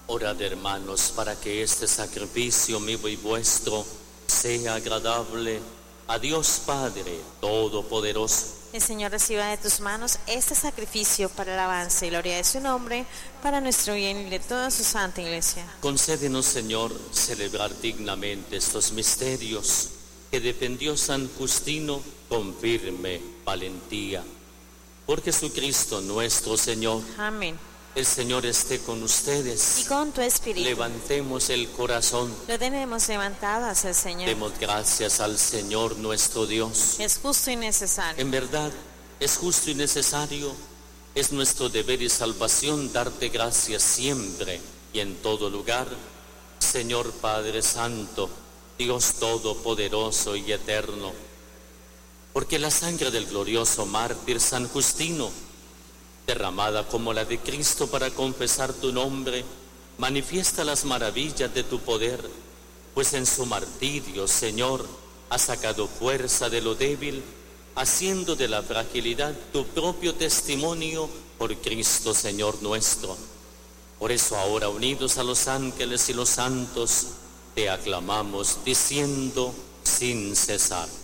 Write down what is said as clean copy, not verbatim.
Orad, hermanos, para que este sacrificio mío y vuestro sea agradable a Dios Padre Todopoderoso. El Señor reciba de tus manos este sacrificio para alabanza y gloria de su nombre, para nuestro bien y de toda su santa Iglesia. Concédenos, Señor, celebrar dignamente estos misterios que defendió San Justino con firme valentía. Por Jesucristo nuestro Señor. Amén. El Señor esté con ustedes. Y con tu espíritu. Levantemos el corazón. Lo tenemos levantado hacia el Señor. Demos gracias al Señor nuestro Dios. Es justo y necesario. En verdad, es justo y necesario. Es nuestro deber y salvación darte gracias siempre y en todo lugar, Señor Padre Santo, Dios Todopoderoso y Eterno. Porque la sangre del glorioso mártir San Justino, derramada como la de Cristo para confesar tu nombre, manifiesta las maravillas de tu poder, pues en su martirio, Señor, ha sacado fuerza de lo débil, haciendo de la fragilidad tu propio testimonio por Cristo, Señor nuestro. Por eso ahora, unidos a los ángeles y los santos, te aclamamos diciendo sin cesar: